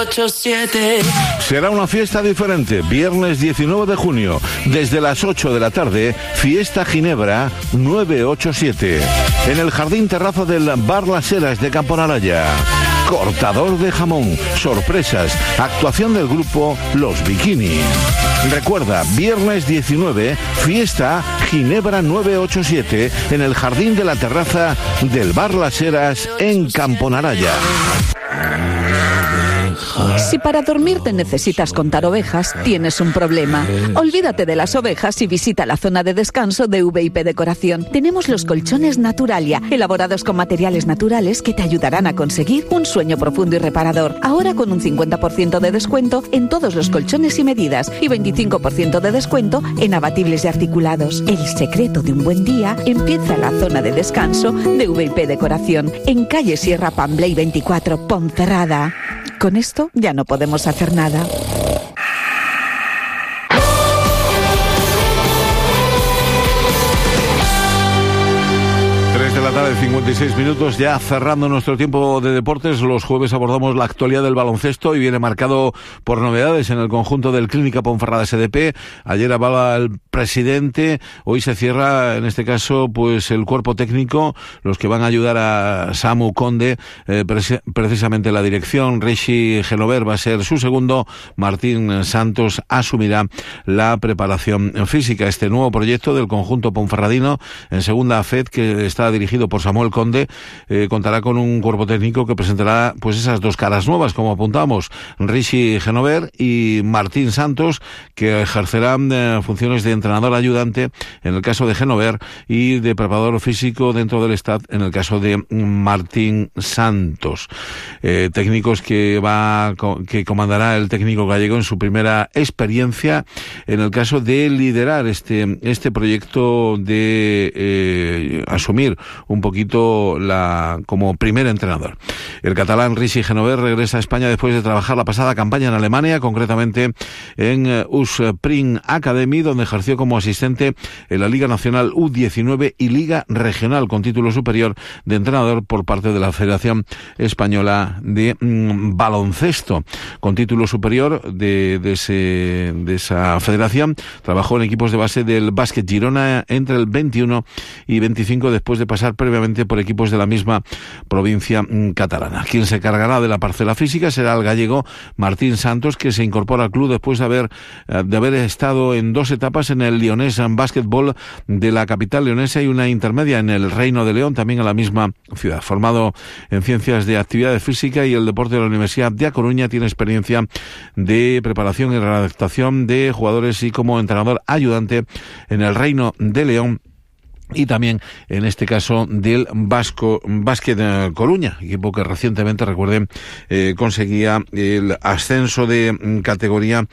Será una fiesta diferente, viernes 19 de junio, desde las 8 de la tarde, Fiesta Ginebra 987, en el jardín terrazo del Bar Las Heras de Camponaraya. Cortador de jamón, sorpresas, actuación del grupo Los Bikini. Recuerda, viernes 19, Fiesta Ginebra 987, en el jardín de la terraza del Bar Las Heras en Camponaraya. Si para dormirte necesitas contar ovejas, tienes un problema. Olvídate de las ovejas y visita la zona de descanso de VIP Decoración. Tenemos los colchones Naturalia, elaborados con materiales naturales que te ayudarán a conseguir un sueño profundo y reparador. Ahora con un 50% de descuento en todos los colchones y medidas y 25% de descuento en abatibles y articulados. El secreto de un buen día empieza en la zona de descanso de VIP Decoración, en calle Sierra Pambley 24, Ponferrada. Con esto ya no podemos hacer nada. 3 de la tarde, 56 minutos, ya cerrando nuestro tiempo de deportes. Los jueves abordamos la actualidad del baloncesto y viene marcado por novedades en el conjunto del Clínica Ponferrada SDP. Ayer hablaba el presidente, hoy se cierra, en este caso, pues el cuerpo técnico, los que van a ayudar a Samu Conde, precisamente la dirección. Rishi Genover va a ser su segundo, Martín Santos asumirá la preparación física. Este nuevo proyecto del conjunto ponferradino en segunda FED, que está dirigido por Samuel Conde, contará con un cuerpo técnico que presentará pues esas dos caras nuevas, como apuntamos, Rishi Genover y Martín Santos, que ejercerán funciones de entrenador ayudante en el caso de Genover y de preparador físico dentro del staff en el caso de Martín Santos. Técnicos que comandará el técnico gallego en su primera experiencia en el caso de liderar este proyecto de asumir un poquito como primer entrenador. El catalán Rishi Genover regresa a España después de trabajar la pasada campaña en Alemania, concretamente en Spring Academy, donde ejerció como asistente en la Liga Nacional U19 y Liga Regional con título superior de entrenador por parte de la Federación Española de Baloncesto. Con título superior de esa federación, trabajó en equipos de base del Básquet Girona entre el 21 y 25, después de pasar previamente por equipos de la misma provincia catalana. Quien se cargará de la parcela física será el gallego Martín Santos, que se incorpora al club después de haber estado en dos etapas en el Leonés Basketball de la capital leonesa y una intermedia en el Reino de León, también en la misma ciudad. Formado en Ciencias de Actividad Física y el Deporte de la Universidad de A Coruña, tiene experiencia de preparación y readaptación de jugadores y como entrenador ayudante en el Reino de León y también en este caso del Básquet Coruña, equipo que recientemente, recuerden, conseguía el ascenso de categoría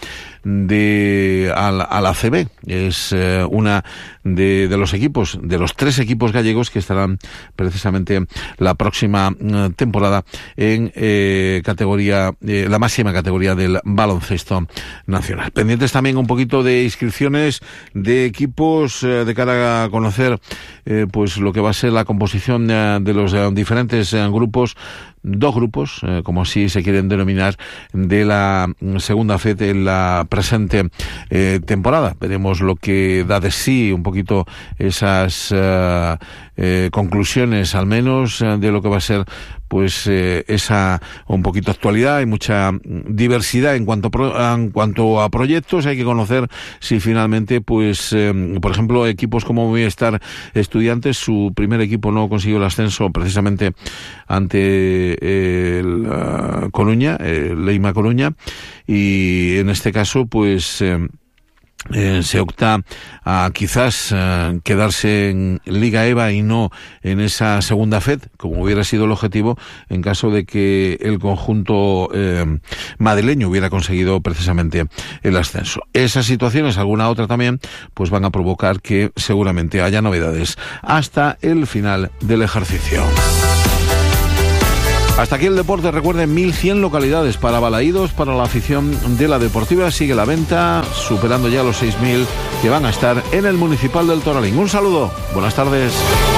al ACB. Es una de los equipos, de los 3 equipos gallegos que estarán precisamente la próxima temporada en categoría, la máxima categoría del baloncesto nacional. Pendientes también un poquito de inscripciones de equipos de cara a conocer pues lo que va a ser la composición de los diferentes grupos, 2 grupos, como así se quieren denominar, de la segunda FED en la presente temporada. Veremos lo que da de sí un poquito esas conclusiones, al menos, de lo que va a ser pues esa un poquito actualidad. Hay mucha diversidad en cuanto a proyectos. Hay que conocer si finalmente pues por ejemplo equipos como Movistar Estudiantes, su primer equipo no consiguió el ascenso precisamente ante el Coruña, Leima Coruña, y en este caso pues se opta a quizás quedarse en Liga EVA y no en esa segunda FED, como hubiera sido el objetivo en caso de que el conjunto madrileño hubiera conseguido precisamente el ascenso. Esas situaciones, alguna otra también, pues van a provocar que seguramente haya novedades hasta el final del ejercicio. Hasta aquí el deporte. Recuerden, 1.100 localidades para balaídos, para la afición de la deportiva. Sigue la venta, superando ya los 6.000 que van a estar en el Municipal del Toralín. Un saludo, buenas tardes.